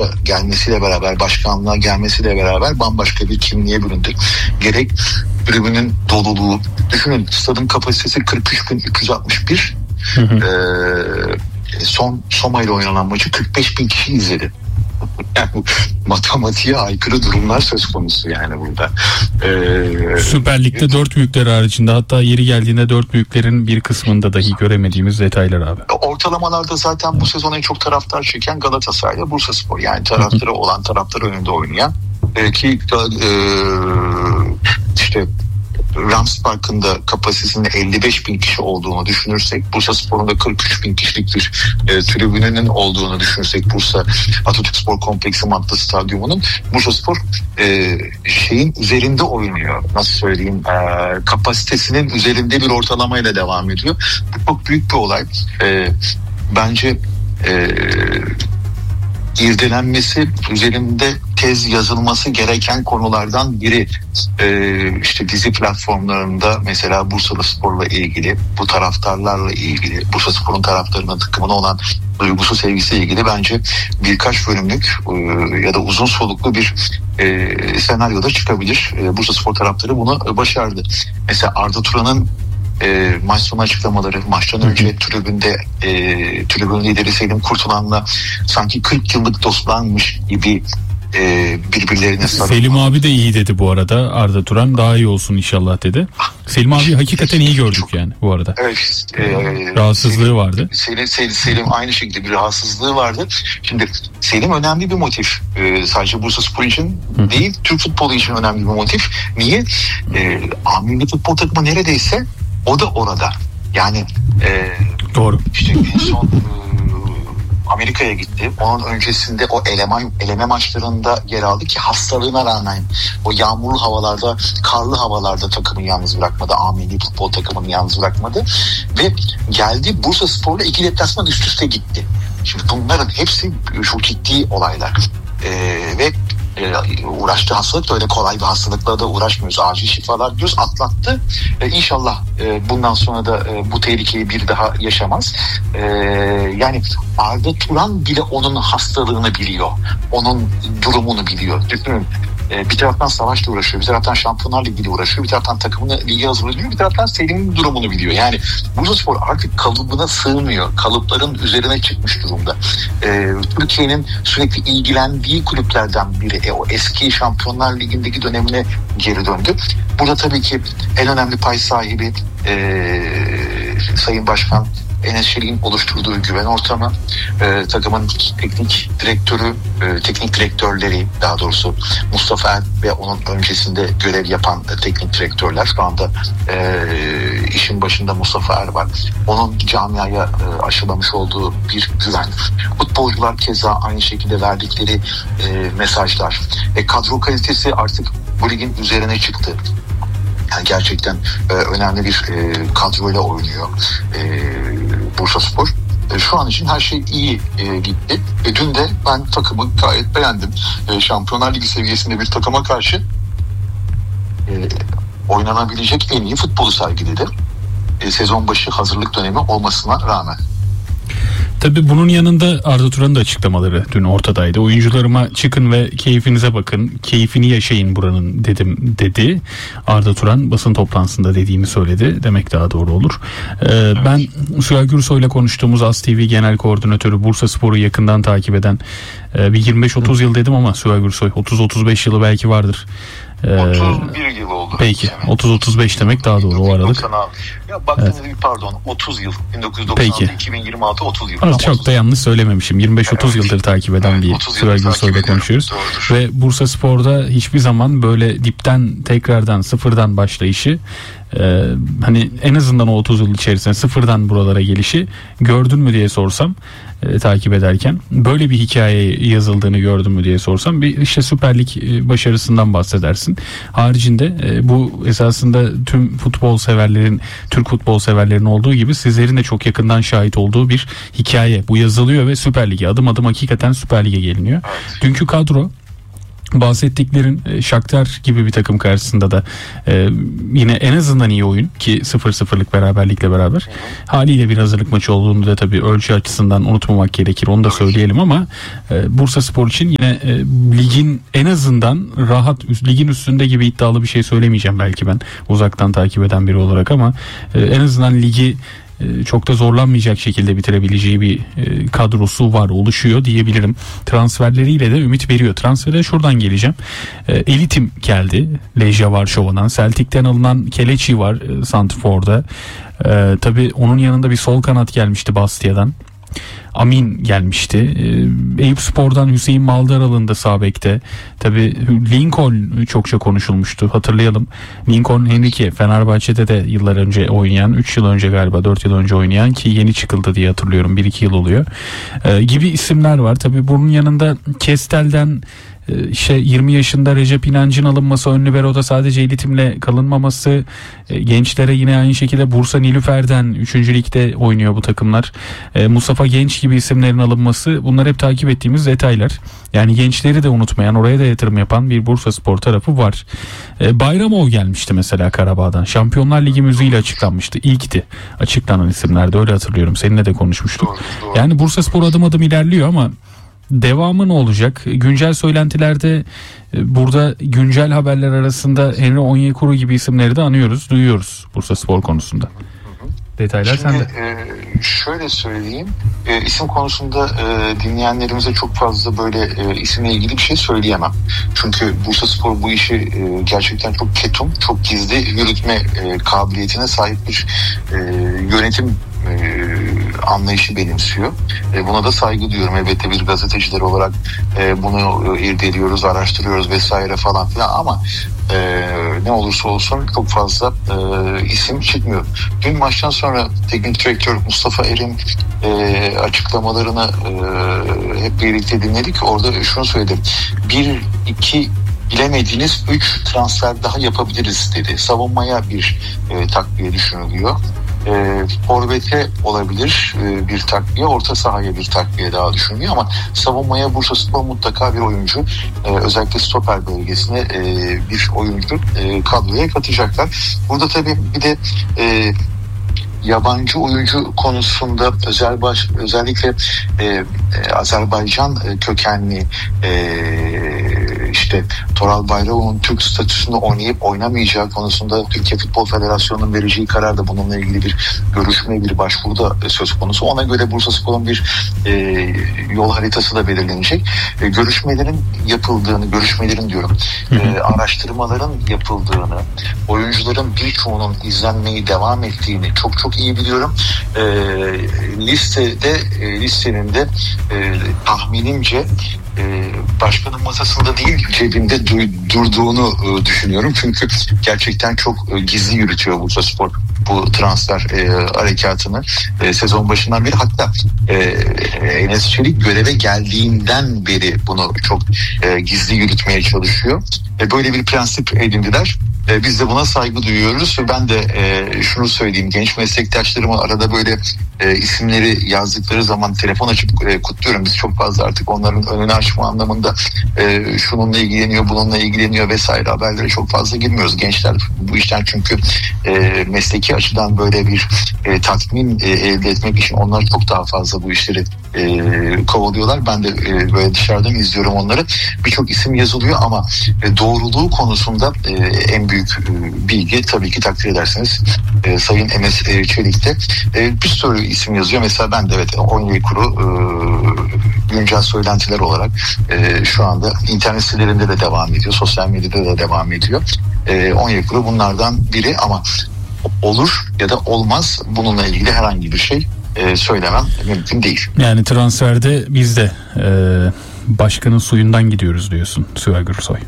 Bursa gelmesiyle beraber, başkanlığa gelmesiyle beraber bambaşka bir kimliğe büründü. Gerek tribünün doluluğu, düşünün stadın kapasitesi 43.361. Son Soma ile oynanan maçı 45.000 kişi izledi. Yani matematiğe aykırı durumlar söz konusu yani burada. Süper Lig'de 4 büyükler haricinde, hatta yeri geldiğinde 4 büyüklerin bir kısmında dahi göremediğimiz detaylar abi. Ortalamalarda zaten bu sezon en çok taraftar çeken Galatasaray ile Bursaspor. Yani taraftarı olan, taraftar önünde oynayan ki işte Rams Parkı'nda kapasitesinin 55.000 kişi olduğunu düşünürsek, Bursaspor'un da 43.000 kişilik bir tribününün olduğunu düşünürsek, Bursa Atatürk Spor Kompleksi Malatya Stadyumu'nun, Bursaspor şeyin üzerinde oynuyor. Nasıl söyleyeyim? Kapasitesinin üzerinde bir ortalamayla devam ediyor. Bu çok büyük bir olay. Bence irdelenmesi, üzerinde tez yazılması gereken konulardan biri. İşte dizi platformlarında mesela Bursaspor'la ilgili, bu taraftarlarla ilgili, Bursaspor'un taraftarına, takımına olan duygusu, sevgisiyle ilgili bence birkaç bölümlük ya da uzun soluklu bir senaryoda çıkabilir. Bursaspor taraftarı bunu başardı. Mesela Arda Turan'ın maç sonu açıklamaları, maçtan önce tribün lideri Selim Kurtulan'la sanki 40 yıllık dostlarmış gibi birbirlerine sarılma. Selim abi de iyi dedi bu arada. Arda Turan daha iyi olsun inşallah dedi. Selim abi hakikaten iyi gördük yani bu arada. Evet. Rahatsızlığı vardı. Selim aynı şekilde bir rahatsızlığı vardı. Şimdi Selim önemli bir motif. Sadece Bursaspor için değil, Türk futbolu için önemli bir motif. Niye? Milli futbol takımı neredeyse o da orada. Yani doğru. İşte en son Amerika'ya gitti. Onun öncesinde o eleme maçlarında yer aldı ki hastalığına rağmen o yağmurlu havalarda, karlı havalarda takımı yalnız bırakmadı. Milli futbol takımını yalnız bırakmadı. Ve geldi Bursaspor'la 2 deplasman üst üste gitti. Şimdi bunların hepsi çok ciddi olaylar. Ve uğraştığı hastalık da öyle kolay bir hastalıkla da uğraşmıyoruz. Acil şifalar diyoruz. Atlattı. İnşallah bundan sonra da bu tehlikeyi bir daha yaşamaz. Yani Arda Turan bile onun hastalığını biliyor. Onun durumunu biliyor. Düşünün. Bir taraftan savaşla uğraşıyor, bir taraftan Şampiyonlar Ligi'yle uğraşıyor, bir taraftan takımını lige hazırlıyor, bir taraftan Selim'in durumunu biliyor. Yani Bursaspor artık kalıbına sığmıyor, kalıpların üzerine çıkmış durumda. Türkiye'nin sürekli ilgilendiği kulüplerden biri, o eski Şampiyonlar Ligi'ndeki dönemine geri döndü. Burada tabii ki en önemli pay sahibi Sayın Başkan Enes Şelik'in oluşturduğu güven ortamı, takımın teknik direktörleri, daha doğrusu Mustafa Er ve onun öncesinde görev yapan teknik direktörler, şu anda işin başında Mustafa Er var. Onun camiaya aşılamış olduğu bir güven. Futbolcular keza aynı şekilde verdikleri mesajlar. Kadro kalitesi artık bu ligin üzerine çıktı. Yani gerçekten önemli bir kadroyla oynuyor Bursaspor. Şu an için her şey iyi gitti. Dün de ben takımı gayet beğendim. Şampiyonlar Ligi seviyesinde bir takıma karşı oynanabilecek en iyi futbolu sergiledi. Sezon başı hazırlık dönemi olmasına rağmen. Tabii bunun yanında Arda Turan'ın da açıklamaları dün ortadaydı. Oyuncularıma çıkın ve keyfinize bakın, keyfini yaşayın buranın dedi. Arda Turan basın toplantısında dediğimi söyledi. Demek daha doğru olur. Ben Süha Gürsoy'la konuştuğumuz AS TV Genel Koordinatörü, Bursaspor'u yakından takip eden bir 25-30 yıl dedim ama Süha Gürsoy 30-35 yılı belki vardır. 31 yıl oldu. Peki 30-35 demek daha doğru, o aralık. Ya baktığınızda pardon 30 yıl, 1996 2026 30 yıl. Az çok da yanlış söylememişim. 25-30 yıldır takip eden bir Süha Gürsoy'la konuşuyoruz. Doğrudur. Ve Bursaspor'da hiçbir zaman böyle dipten tekrardan sıfırdan başlayışı, hani en azından o 30 yıl içerisinde sıfırdan buralara gelişi gördün mü diye sorsam, takip ederken böyle bir hikaye yazıldığını gördün mü diye sorsam, bir işte Süper Lig başarısından bahsedersin. Haricinde bu esasında tüm futbol severlerin, Türk futbol severlerin olduğu gibi sizlerin de çok yakından şahit olduğu bir hikaye. Bu yazılıyor ve Süper Lig'e adım adım hakikaten Süper Lig'e geliniyor. Dünkü kadro bahsettiklerin Shakhtar gibi bir takım karşısında da yine en azından iyi oyun ki 0-0'lık beraberlikle beraber haliyle bir hazırlık maçı olduğunu da tabii ölçü açısından unutmamak gerekir, onu da söyleyelim ama Bursaspor için yine ligin en azından rahat ligin üstünde gibi iddialı bir şey söylemeyeceğim belki ben uzaktan takip eden biri olarak ama en azından ligi çok da zorlanmayacak şekilde bitirebileceği bir kadrosu var, oluşuyor diyebilirim. Transferleriyle de ümit veriyor. Transfere şuradan geleceğim. Elitim geldi. Lejia Varşova'dan. Celtic'ten alınan Kelechi var santrfor'da. Tabii onun yanında bir sol kanat gelmişti Bastia'dan. Amin gelmişti. Eyüpspor'dan Hüseyin Maldar alındı sağ bekte. Tabii Lincoln çokça konuşulmuştu. Hatırlayalım. Lincoln Henrique Fenerbahçe'de de yıllar önce oynayan, 3 yıl önce galiba 4 yıl önce oynayan ki yeni çıkıldı diye hatırlıyorum. 1-2 yıl oluyor. Gibi isimler var. Tabii bunun yanında Kestel'den 20 yaşında Recep İnancı'nın alınması, ön libero'da sadece elitimle kalınmaması, gençlere yine aynı şekilde Bursa Nilüfer'den 3. ligde oynuyor bu takımlar. Mustafa Genç gibi isimlerin alınması, bunlar hep takip ettiğimiz detaylar. Yani gençleri de unutmayan, oraya da yatırım yapan bir Bursaspor tarafı var. Bayramov gelmişti mesela Karabağ'dan. Şampiyonlar Ligi müziğiyle açıklanmıştı. İlkti açıklanan isimlerde, öyle hatırlıyorum. Seninle de konuşmuştuk. Doğru. Yani Bursaspor adım adım ilerliyor ama devamı ne olacak? Güncel söylentilerde burada güncel haberler arasında Henry Onyekuru gibi isimleri de anıyoruz, duyuyoruz Bursaspor konusunda. Detaylar sende. Şöyle söyleyeyim, isim konusunda dinleyenlerimize çok fazla böyle isimle ilgili bir şey söyleyemem. Çünkü Bursaspor bu işi gerçekten çok ketum, çok gizli yürütme kabiliyetine sahip bir yönetim anlayışı benimsiyor. Buna da saygı duyuyorum. Elbette bir gazeteciler olarak bunu irdeliyoruz, araştırıyoruz vesaire falan filan ama ne olursa olsun çok fazla isim çıkmıyor. Dün maçtan sonra teknik direktör Mustafa Er'in açıklamalarını hep birlikte dinledik. Orada şunu söyledi. 1-2 bilemediğiniz 3 transfer daha yapabiliriz dedi. Savunmaya bir takviye düşünülüyor. Forvet'e olabilir bir takviye, orta sahaya bir takviye daha düşünülüyor ama savunmaya Bursaspor mutlaka bir oyuncu, özellikle stoper bölgesine bir oyuncu kadroya katacaklar. Burada tabii bir de yabancı oyuncu konusunda özellikle Azerbaycan kökenli işte Toral Bayramov'un Türk statüsünde oynayıp oynamayacağı konusunda Türkiye Futbol Federasyonu'nun vereceği karar da bununla ilgili bir görüşme, bir başvuru da söz konusu. Ona göre Bursaspor'un bir yol haritası da belirlenecek. Araştırmaların yapıldığını, oyuncuların birçoğunun izlenmeyi devam ettiğini çok iyi biliyorum. Listenin de tahminimce başkanın masasında değil cebinde durduğunu düşünüyorum. Çünkü gerçekten çok gizli yürütüyor Bursaspor bu transfer harekatını sezon başından beri. Hatta Enes Çelik göreve geldiğinden beri bunu çok gizli yürütmeye çalışıyor. Böyle bir prensip edindiler. Biz de buna saygı duyuyoruz. Ben de şunu söyleyeyim, genç meslektaşlarıma arada böyle isimleri yazdıkları zaman telefon açıp kutluyorum. Biz çok fazla artık onların önünü açma anlamında şununla ilgileniyor, bununla ilgileniyor vesaire haberlere çok fazla girmiyoruz. Gençler bu işten çünkü mesleki açıdan böyle bir tatmin elde etmek için onlar çok daha fazla bu işleri kovalıyorlar. Ben de böyle dışarıdan izliyorum onları. Birçok isim yazılıyor ama doğruluğu konusunda en büyük bilgi tabii ki takdir ederseniz Sayın Enes Çelik'te. Bir sürü isim yazıyor. Mesela ben de Onyekuru güncel söylentiler olarak şu anda internet sitelerinde de devam ediyor. Sosyal medyada da devam ediyor. Onyekuru bunlardan biri ama olur ya da olmaz, bununla ilgili herhangi bir şey söylemem mümkün değil. Yani transferde biz de başkanın suyundan gidiyoruz diyorsun Süha Gürsoy.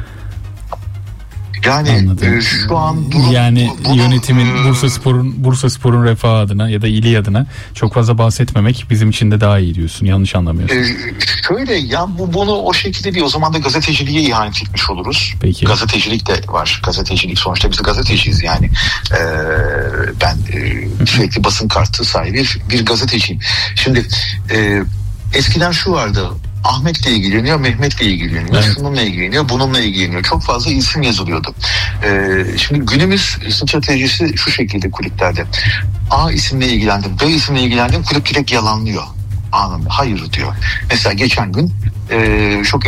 Yani şu an durum, yani yönetimin Bursaspor'un refahı adına ya da iyiliği adına çok fazla bahsetmemek bizim için de daha iyi diyorsun. Yanlış anlamıyorsun. Şöyle ya bunu o şekilde değil. O zaman da gazeteciliğe ihanet etmiş oluruz. Peki. Gazetecilik de var. Gazetecilik sonuçta biz gazeteciyiz yani. Ben sürekli basın kartı sahibi bir gazeteciyim. Şimdi eskiden şu vardı. Ahmet'le ilgileniyor, Mehmet'le ilgileniyor, Evet. şununla ilgileniyor, bununla ilgileniyor. Çok fazla isim yazılıyordu. Şimdi günümüz stratejisi şu şekilde kulüplerde. A isimle ilgilendim, B isimle ilgilendim, kulüp direkt yalanlıyor anında. Hayır diyor. Mesela geçen gün çok